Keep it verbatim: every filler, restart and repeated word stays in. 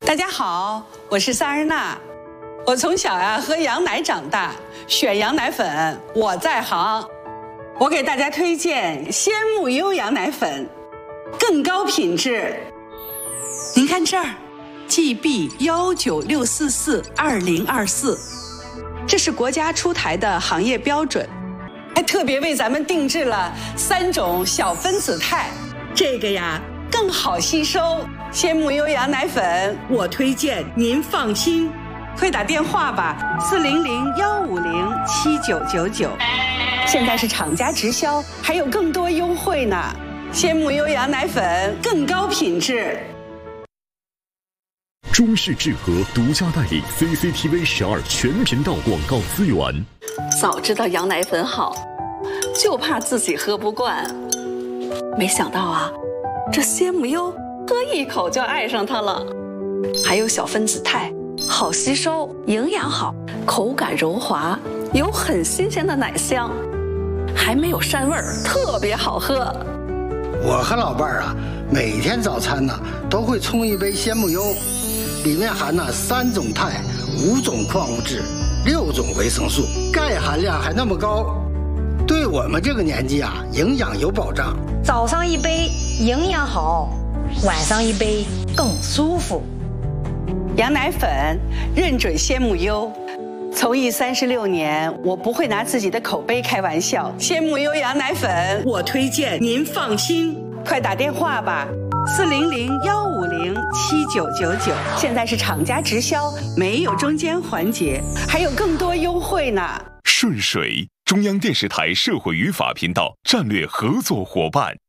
大家好，我是萨日娜。我从小呀喝羊奶长大，选羊奶粉我在行。我给大家推荐鲜木优羊奶粉，更高品质。您看这儿 ，G B 幺九六四四二零二四，这是国家出台的行业标准，还特别为咱们定制了三种小分子肽，这个呀更好吸收。鲜木优羊奶粉，我推荐您放心，快打电话吧，四零零幺五零七九九九。现在是厂家直销，还有更多优惠呢。鲜木优羊奶粉更高品质。 中视智和独家代理 C C T V 十二全频道广告资源。 早知道羊奶粉好，就怕自己喝不惯。没想到啊，这鲜木优喝一口就爱上它了。还有小分子肽，好吸收，营养好，口感柔滑，有很新鲜的奶香，还没有膻味儿，特别好喝。 我和老伴儿啊，每天早餐呢都会冲一杯鲜木优，里面含了三种肽、五种矿物质、六种维生素，钙含量还那么高，对我们这个年纪啊，营养有保障。 早上一杯营养好，晚上一杯更舒服。 羊奶粉认准鲜木优，从艺三十六年，我不会拿自己的口碑开玩笑。鲜木优羊奶粉，我推荐您放心，快打电话吧，四零零幺五零七九九九。现在是厂家直销，没有中间环节，还有更多优惠呢。 顺水，中央电视台社会与法频道战略合作伙伴。